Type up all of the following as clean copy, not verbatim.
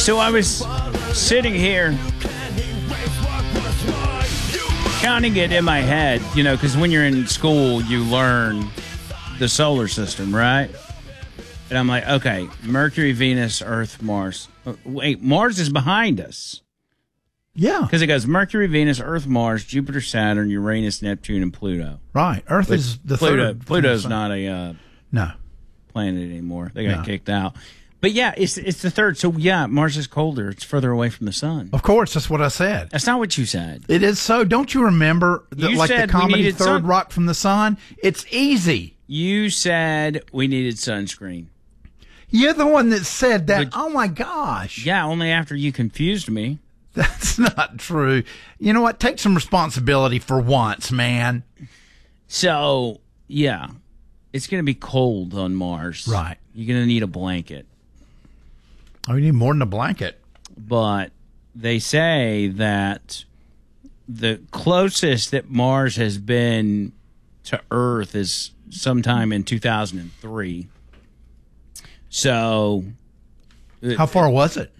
So I was sitting here counting it in my head, because when you're in school, you learn the solar system, right? And I'm like, okay, Mercury, Venus, Earth, Mars. Wait, Mars is behind us. Yeah. Because it goes Mercury, Venus, Earth, Mars, Jupiter, Saturn, Uranus, Neptune, and Pluto. Right. Earth is the third. Pluto's not a planet anymore. They got kicked out. But yeah, it's the third. So yeah, Mars is colder. It's further away from the sun. Of course, that's what I said. That's not what you said. It is so. Don't you remember the comedy Third Rock from the Sun? It's easy. You said we needed sunscreen. You're the one that said that. Oh my gosh. Yeah, only after you confused me. That's not true. You know what? Take some responsibility for once, man. So, yeah, it's going to be cold on Mars. Right. You're going to need a blanket. Oh, you need more than a blanket. But they say that the closest that Mars has been to Earth is sometime in 2003. So, how far was it?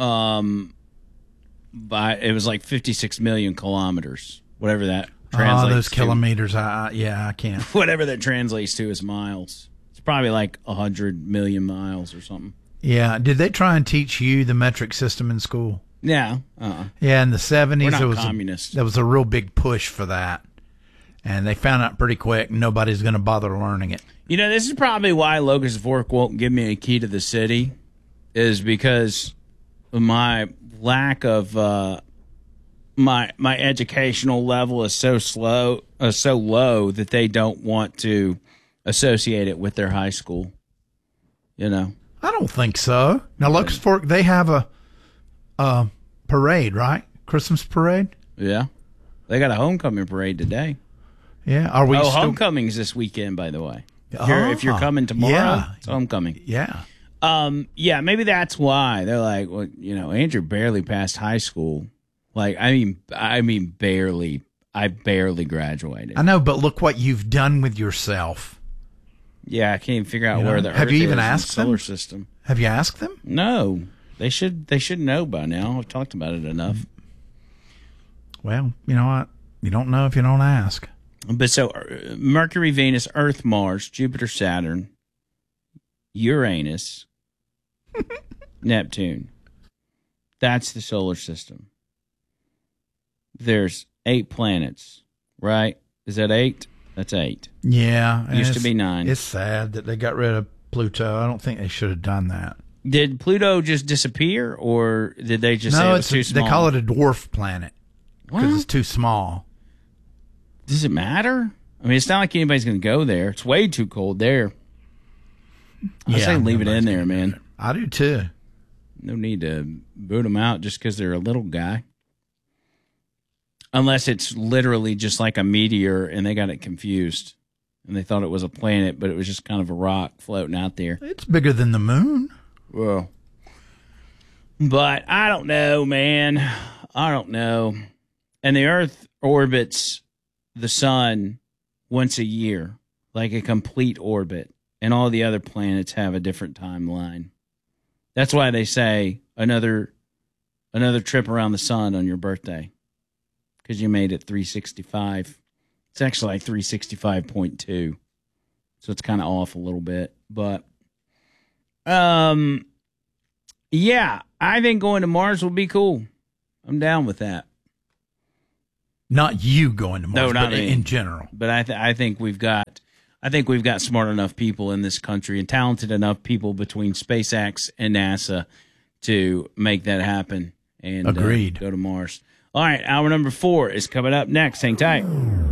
It was like 56 million kilometers, whatever that translates to. Those kilometers, I can't. Whatever that translates to is miles. It's probably like 100 million miles or something. Yeah. Did they try and teach you the metric system in school? Yeah. Yeah, in the 70s, We're not communists. There was a real big push for that. And they found out pretty quick nobody's going to bother learning it. This is probably why Locust Fork won't give me a key to the city, is because of my lack of my educational level is so low that they don't want to associate it with their high school. I don't think so. Now, Locust Fork, they have a parade, right? Christmas parade. Yeah, they got a homecoming parade today. Yeah, are we? Homecoming's this weekend, by the way. If you're coming tomorrow, it's homecoming. Yeah. Yeah, maybe that's why they're like, well, Andrew barely passed high school. Like, I mean, barely. I barely graduated. I know, but look what you've done with yourself. Yeah, I can't even figure out where the Have Earth you even is asked in the solar them? system. Have you asked them? No, they should know by now. I've talked about it enough. Well, you know what? You don't know if you don't ask. But so Mercury, Venus, Earth, Mars, Jupiter, Saturn, Uranus, Neptune. That's the solar system. There's 8 planets, right? Is that 8? That's 8. Yeah. Used to be 9. It's sad that they got rid of Pluto. I don't think they should have done that. Did Pluto just disappear, or did they just say it was too small? They call it a dwarf planet because it's too small. Does it matter? I mean, it's not like anybody's going to go there. It's way too cold there. I say leave it in there, man. I do too. No need to boot them out just because they're a little guy. Unless it's literally just like a meteor and they got it confused. And they thought it was a planet, but it was just kind of a rock floating out there. It's bigger than the moon. Well, but I don't know, man. I don't know. And the Earth orbits the sun once a year, like a complete orbit. And all the other planets have a different timeline. That's why they say another trip around the sun on your birthday. Because you made it 365. It's actually like 365.2. So it's kind of off a little bit. But, yeah, I think going to Mars will be cool. I'm down with that. Not you going to Mars, but me. In general. But I think we've got smart enough people in this country and talented enough people between SpaceX and NASA to make that happen and Agreed. Go to Mars. All right, hour number 4 is coming up next. Hang tight.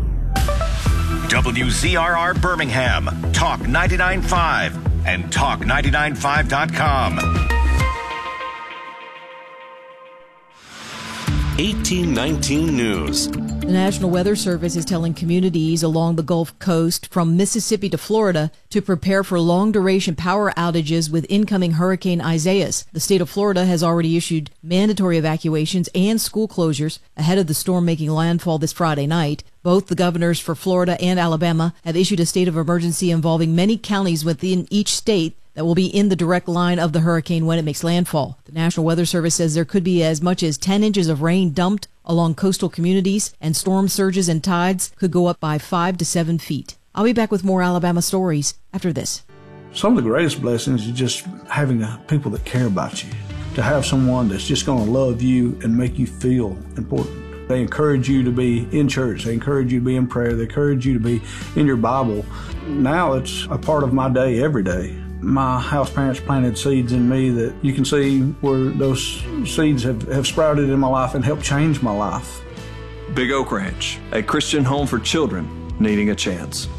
WZRR Birmingham, Talk 99.5 and Talk995.com. 1819 News. The National Weather Service is telling communities along the Gulf Coast from Mississippi to Florida to prepare for long-duration power outages with incoming Hurricane Isaias. The state of Florida has already issued mandatory evacuations and school closures ahead of the storm making landfall this Friday night. Both the governors for Florida and Alabama have issued a state of emergency involving many counties within each state that will be in the direct line of the hurricane when it makes landfall. The National Weather Service says there could be as much as 10 inches of rain dumped along coastal communities, and storm surges and tides could go up by 5 to 7 feet. I'll be back with more Alabama stories after this. Some of the greatest blessings is just having people that care about you, to have someone that's just going to love you and make you feel important. They encourage you to be in church. They encourage you to be in prayer. They encourage you to be in your Bible. Now it's a part of my day every day. My house parents planted seeds in me that you can see where those seeds have sprouted in my life and helped change my life. Big Oak Ranch, a Christian home for children needing a chance.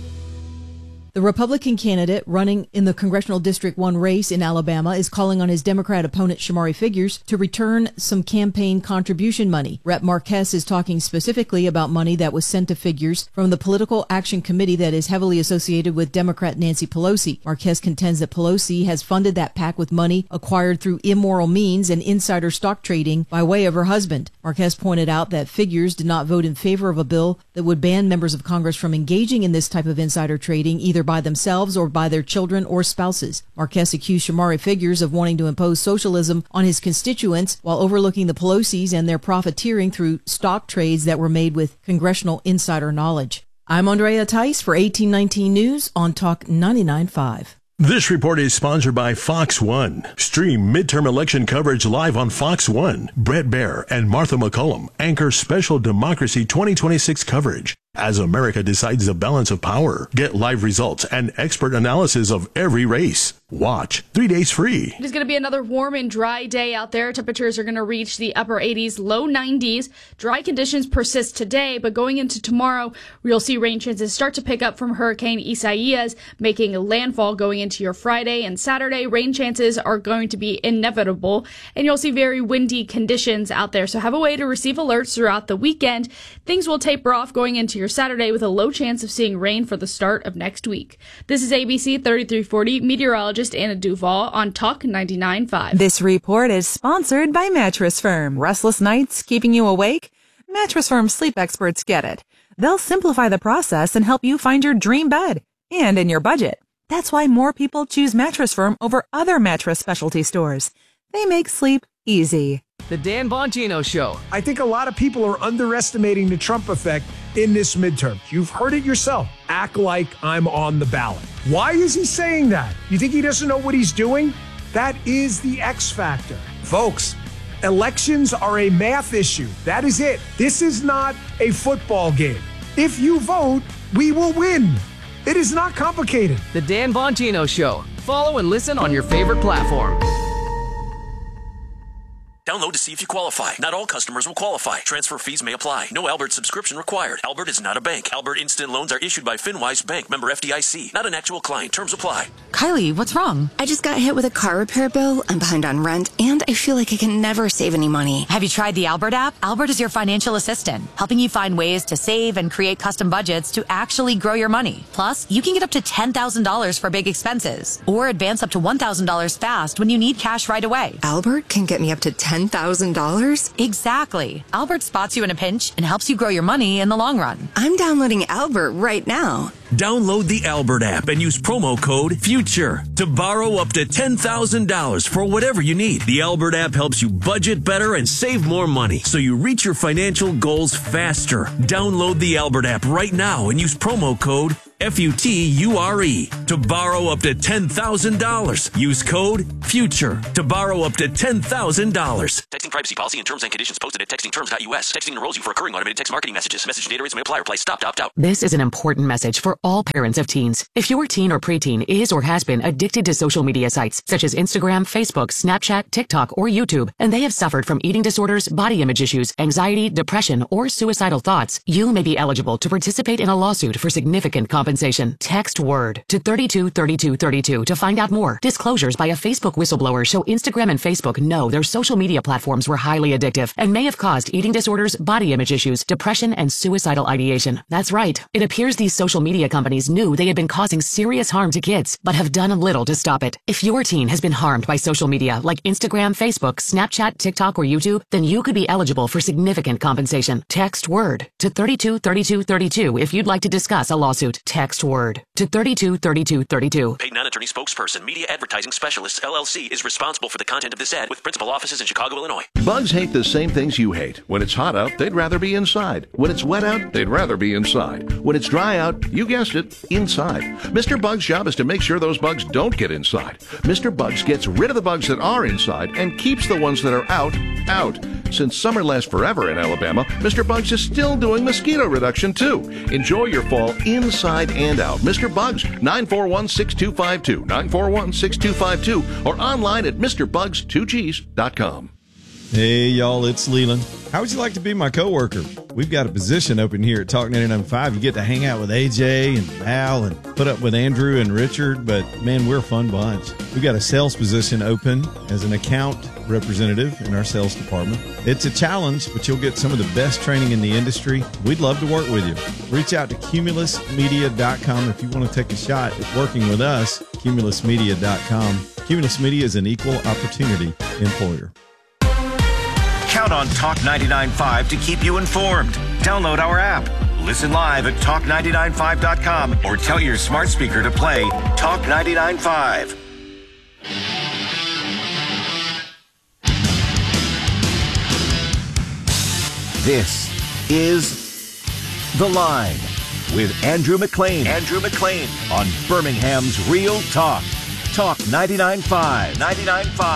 The Republican candidate running in the Congressional District 1 race in Alabama is calling on his Democrat opponent, Shamari Figures, to return some campaign contribution money. Rep. Marquez is talking specifically about money that was sent to Figures from the Political Action Committee that is heavily associated with Democrat Nancy Pelosi. Marquez contends that Pelosi has funded that PAC with money acquired through immoral means and insider stock trading by way of her husband. Marquez pointed out that Figures did not vote in favor of a bill that would ban members of Congress from engaging in this type of insider trading, either by themselves or by their children or spouses. Marquez accused Shamari Figures of wanting to impose socialism on his constituents while overlooking the Pelosi's and their profiteering through stock trades that were made with congressional insider knowledge. I'm Andrea Tice for 1819 News on Talk 99.5. This report is sponsored by Fox One. Stream midterm election coverage live on Fox One. Brett Baer and Martha McCullum anchor special Democracy 2026 coverage. As America decides the balance of power, get live results and expert analysis of every race. Watch 3 days free. It is going to be another warm and dry day out there. Temperatures are going to reach the upper 80s, low 90s. Dry conditions persist today, but going into tomorrow, you'll see rain chances start to pick up from Hurricane Isaias, making landfall going into your Friday and Saturday. Rain chances are going to be inevitable, and you'll see very windy conditions out there. So have a way to receive alerts throughout the weekend. Things will taper off going into your Saturday with a low chance of seeing rain for the start of next week. This is ABC 3340 meteorologist Anna Duval on Talk 99.5. This report is sponsored by Mattress Firm. Restless nights keeping you awake? Mattress Firm sleep experts get it. They'll simplify the process and help you find your dream bed and in your budget. That's why more people choose Mattress Firm over other mattress specialty stores. They make sleep easy. The Dan Bongino Show. I think a lot of people are underestimating the Trump effect in this midterm. You've heard it yourself. Act like I'm on the ballot. Why is he saying that? You think he doesn't know what he's doing? That is the X factor. Folks, elections are a math issue. That is it. This is not a football game. If you vote, we will win. It is not complicated. The Dan Bongino Show. Follow and listen on your favorite platform. Download to see if you qualify. Not all customers will qualify. Transfer fees may apply. No Albert subscription required. Albert is not a bank. Albert Instant Loans are issued by FinWise Bank, member FDIC. Not an actual client. Terms apply. Kylie, what's wrong? I just got hit with a car repair bill. I'm behind on rent, and I feel like I can never save any money. Have you tried the Albert app? Albert is your financial assistant, helping you find ways to save and create custom budgets to actually grow your money. Plus, you can get up to $10,000 for big expenses, or advance up to $1,000 fast when you need cash right away. Albert can get me up to $10,000? Exactly. Albert spots you in a pinch and helps you grow your money in the long run. I'm downloading Albert right now. Download the Albert app and use promo code FUTURE to borrow up to $10,000 for whatever you need. The Albert app helps you budget better and save more money so you reach your financial goals faster. Download the Albert app right now and use promo code FUTURE to borrow up to $10,000. Use code FUTURE to borrow up to $10,000. Texting privacy policy and terms and conditions posted at textingterms.us. Texting enrolls you for recurring automated text marketing messages. Message data rates may apply. Reply stop to opt out. This is an important message for all parents of teens. If your teen or preteen is or has been addicted to social media sites such as Instagram, Facebook, Snapchat, TikTok, or YouTube, and they have suffered from eating disorders, body image issues, anxiety, depression, or suicidal thoughts, you may be eligible to participate in a lawsuit for significant compensation. Text WORD to 323232 to find out more. Disclosures by a Facebook whistleblower show Instagram and Facebook know their social media platforms were highly addictive and may have caused eating disorders, body image issues, depression, and suicidal ideation. That's right. It appears these social media companies knew they had been causing serious harm to kids, but have done little to stop it. If your teen has been harmed by social media like Instagram, Facebook, Snapchat, TikTok, or YouTube, then you could be eligible for significant compensation. Text WORD to 323232 if you'd like to discuss a lawsuit. text WORD to 323232. Paid non-attorney spokesperson, Media Advertising Specialists, LLC, is responsible for the content of this ad with principal offices in Chicago, Illinois. Bugs hate the same things you hate. When it's hot out, they'd rather be inside. When it's wet out, they'd rather be inside. When it's dry out, you guessed it, inside. Mr. Bug's job is to make sure those bugs don't get inside. Mr. Bugs gets rid of the bugs that are inside and keeps the ones that are out. Since summer lasts forever in Alabama, Mr. Bugs is still doing mosquito reduction too. Enjoy your fall inside and out. Mr. Bugs, 941-6252, 941-6252, or online at MrBugs2Gs.com. Hey, y'all, it's Leland. How would you like to be my coworker? We've got a position open here at Talk 99.5. You get to hang out with AJ and Val and put up with Andrew and Richard, but man, we're a fun bunch. We've got a sales position open as an account representative in our sales department. It's a challenge, but you'll get some of the best training in the industry. We'd love to work with you. Reach out to cumulusmedia.com if you want to take a shot at working with us, cumulusmedia.com. Cumulus Media is an equal opportunity employer. Count on Talk 99.5 to keep you informed. Download our app. Listen live at talk995.com or tell your smart speaker to play Talk 99.5. This is The Line with Andrew McLean. Andrew McLean on Birmingham's Real Talk. Talk 99.5. 99.5.